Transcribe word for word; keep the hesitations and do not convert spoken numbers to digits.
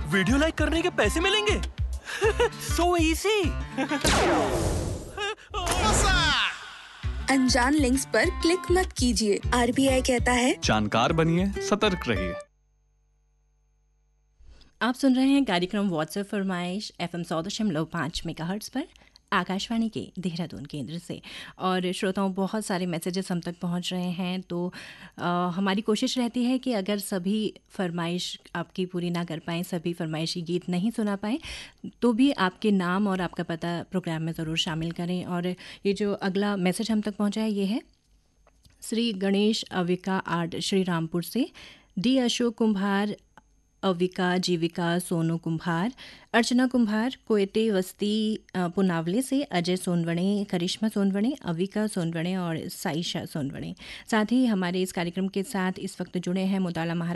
Video like करने के पैसे मिलेंगे? So easy. अनजान लिंक्स पर क्लिक मत कीजिए। आरबीआई कहता है जानकार बनिए, सतर्क रहिए। आप सुन रहे हैं कार्यक्रम व्हाट्सएप फरमाइश एफएम सौ दशमलव पाँच मेगाहर्ट्ज पर आकाशवाणी के देहरादून केंद्र से। और श्रोताओं, बहुत सारे मैसेजेस हम तक पहुंच रहे हैं, तो आ, हमारी कोशिश रहती है कि अगर सभी फरमाइश आपकी पूरी ना कर पाएँ, सभी फरमाइशी गीत नहीं सुना पाएँ, तो भी आपके नाम और आपका पता प्रोग्राम में ज़रूर शामिल करें। और ये जो अगला मैसेज हम तक पहुँचा है ये है श्री गणेश अविका आर्ट श्री रामपुर से। डी अशोक कुम्भार, अविका, जीविका, सोनू कुम्भार, अर्चना कुम्भार, कोयटे वस्ती पुनावले से, अजय सोनवणे, करिश्मा सोनवणे, अविका सोनवणे और साइशा सोनवणे। साथ ही हमारे इस कार्यक्रम के साथ इस वक्त जुड़े हैं मुताला महाराज